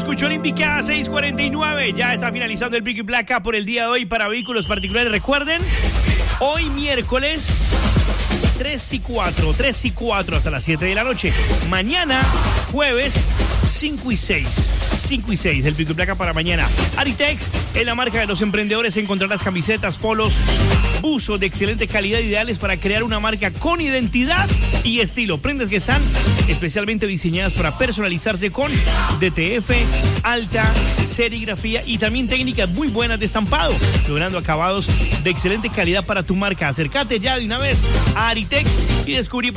escuchó Olímpica 6:49. Ya está finalizando el Pico y Placa por el día de hoy para vehículos particulares. Recuerden, hoy miércoles 3 y 4 hasta las 7 de la noche. Mañana, jueves, 5 y 6. 5 y 6, el Pico y Placa para mañana. Aritex, en la marca de los emprendedores encontrarás camisetas, polos, buzos de excelente calidad, ideales para crear una marca con identidad y estilo. Prendas que están especialmente diseñadas para personalizarse con DTF, alta serigrafía y también técnicas muy buenas de estampado, logrando acabados de excelente calidad para tu marca. Acércate ya de una vez a Aritex y descubrí